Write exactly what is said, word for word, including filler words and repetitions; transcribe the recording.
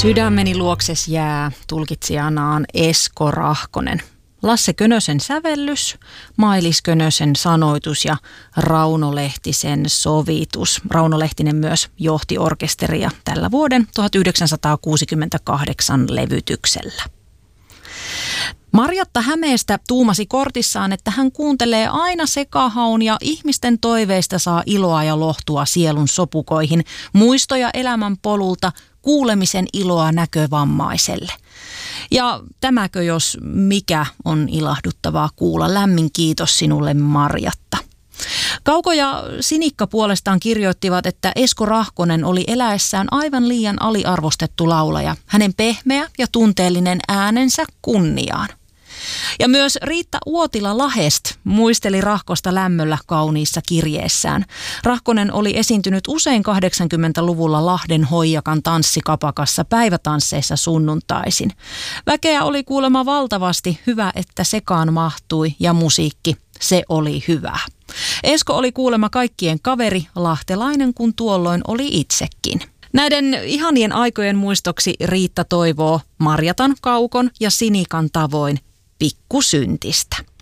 Sydämeni luokses jää, tulkitsijana on Esko Rahkonen. Lasse Könösen sävellys, Mailis Könösen sanoitus ja Rauno Lehtisen sovitus. Rauno Lehtinen myös johti orkesteria tällä vuoden tuhatyhdeksänsataakuusikymmentäkahdeksan levytyksellä. Marjatta Hämeestä tuumasi kortissaan, että hän kuuntelee aina sekahaun ja ihmisten toiveista saa iloa ja lohtua sielun sopukoihin, muistoja elämän polulta, kuulemisen iloa näkövammaiselle. Ja tämäkö jos mikä on ilahduttavaa kuulla. Lämmin kiitos sinulle, Marjatta. Kauko ja Sinikka puolestaan kirjoittivat, että Esko Rahkonen oli eläessään aivan liian aliarvostettu laulaja. Hänen pehmeä ja tunteellinen äänensä kunniaan. Ja myös Riitta Uotila Lahest muisteli Rahkosta lämmöllä kauniissa kirjeessään. Rahkonen oli esiintynyt usein kahdeksankymmentäluvulla Lahden Hoijakan tanssikapakassa päivätansseissa sunnuntaisin. Väkeä oli kuulemma valtavasti, hyvä että sekaan mahtui ja musiikki, se oli hyvää. Esko oli kuulemma kaikkien kaveri, lahtelainen kun tuolloin oli itsekin. Näiden ihanien aikojen muistoksi Riitta toivoo Marjatan, Kaukon ja Sinikan tavoin pikkusyntistä.